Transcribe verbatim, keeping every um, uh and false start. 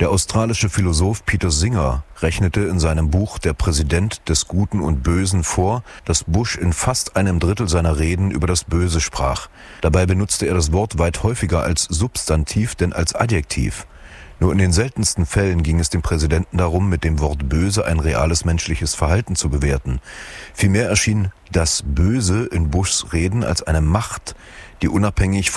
Der australische Philosoph Peter Singer rechnete in seinem Buch Der Präsident des Guten und Bösen vor, dass Bush in fast einem Drittel seiner Reden über das Böse sprach. Dabei benutzte er das Wort weit häufiger als Substantiv denn als Adjektiv. Nur in den seltensten Fällen ging es dem Präsidenten darum, mit dem Wort Böse ein reales menschliches Verhalten zu bewerten. Vielmehr erschien das Böse in Bushs Reden als eine Macht, die unabhängig